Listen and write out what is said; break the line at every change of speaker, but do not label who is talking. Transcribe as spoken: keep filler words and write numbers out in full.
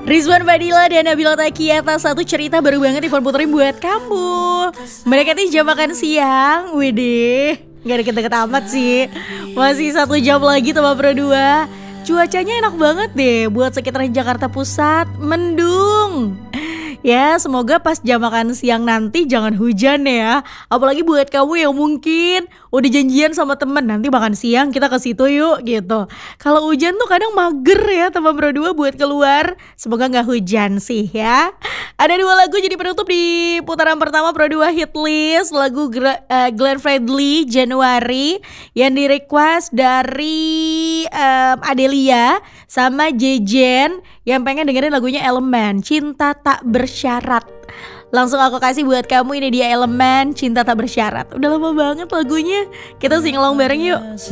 Rizwan Fadila dan Nabila Takiata, satu cerita baru banget Ivan puterin buat kamu. Mereka nih jam makan siang, widih, gak deket-deket amat sih. Masih satu jam lagi sama Pro dua. Cuacanya enak banget deh buat sekitaran Jakarta Pusat, mendung. Ya semoga pas jam makan siang nanti jangan hujan ya. Apalagi buat kamu yang mungkin udah janjian sama temen, nanti makan siang kita ke situ yuk gitu. Kalau hujan tuh kadang mager ya teman Pro dua buat keluar. Semoga gak hujan sih ya. Ada dua lagu jadi penutup di putaran pertama Pro dua Hit List. Lagu uh, Glenn Fredly Januari yang di request dari um, Adelia sama Jejen yang pengen dengerin lagunya Elemen, Cinta Tak Bersyarat. Langsung aku kasih buat kamu, ini dia Elemen, Cinta Tak Bersyarat. Udah lama banget lagunya, kita sing along bareng yuk.